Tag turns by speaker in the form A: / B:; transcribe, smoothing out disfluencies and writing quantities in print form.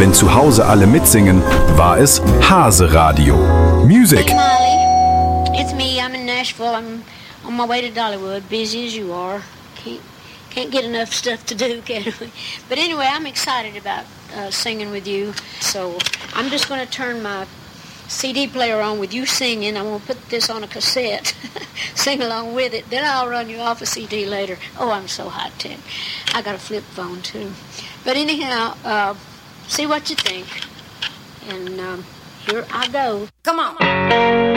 A: Wenn zu Hause alle mitsingen, war es Hase-Radio. Music.
B: Hey Molly, it's me. I'm in Nashville. I'm on my way to Dollywood, busy as you are. Can't get enough stuff to do, can we? But anyway, I'm excited about singing with you. So I'm just going to turn my CD player on with you singing. I'm going to put this on a cassette, sing along with it. Then I'll run you off a CD later. Oh, I'm so high-tech. I got a flip phone, too. But anyhow, see what you think. And here I go.
C: Come on.